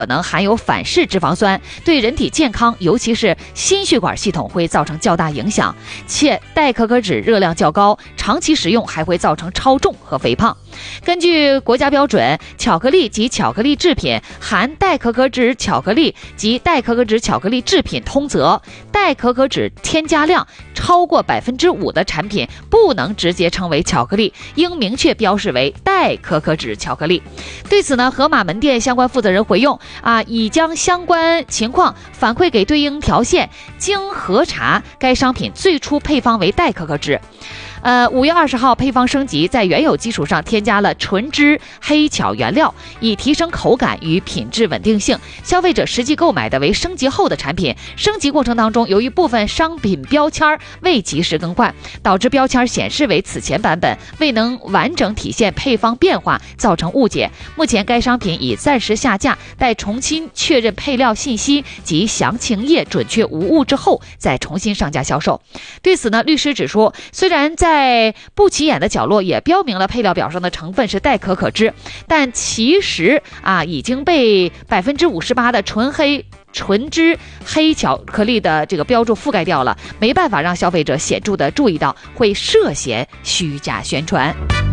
可能含有反式脂肪酸，对人体健康，尤其是心血管系统会造成较大影响，且代可可脂热量较高，长期食用还会造成超重和肥胖。根据国家标准，巧克力及巧克力制品含代可可脂巧克力及代可可脂巧克力制品通则，代可可脂添加量超过5%的产品不能直接称为巧克力，应明确标示为代可可脂巧克力。对此呢，盒马门店相关负责人回应已将相关情况反馈给对应条线，经核查，该商品最初配方为代可可脂。5月20号配方升级，在原有基础上添加了纯脂黑巧原料，以提升口感与品质稳定性。消费者实际购买的为升级后的产品，升级过程当中，由于部分商品标签未及时更换，导致标签显示为此前版本，未能完整体现配方变化，造成误解。目前该商品已暂时下架，待重新确认配料信息及详情页准确无误之后，再重新上架销售。对此呢，律师指出，虽然在不起眼的角落也标明了配料表上的成分是代可可脂，但其实已经被58%的纯脂黑巧克力的这个标注覆盖掉了，没办法让消费者显著的注意到，会涉嫌虚假宣传。